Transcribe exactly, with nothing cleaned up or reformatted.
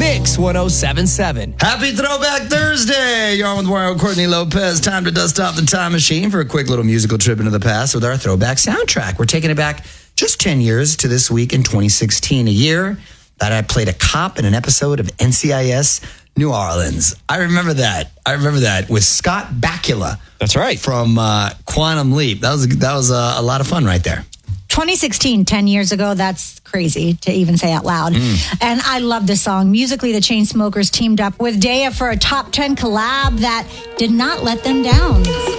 Mix one oh seven point seven. Happy Throwback Thursday! You're on with Mario Courtney Lopez. Time to dust off the time machine for a quick little musical trip into the past with our throwback soundtrack. We're taking it back just ten years to this week in twenty sixteen, a year that I played a cop in an episode of N C I S New Orleans. I remember that. I remember that with Scott Bakula. That's right. From uh, Quantum Leap. That was, that was uh, a lot of fun right there. twenty sixteen, ten years ago, that's crazy to even say out loud. Mm. And I love this song. Musically, the Chainsmokers teamed up with Daya for a top ten collab that did not let them down.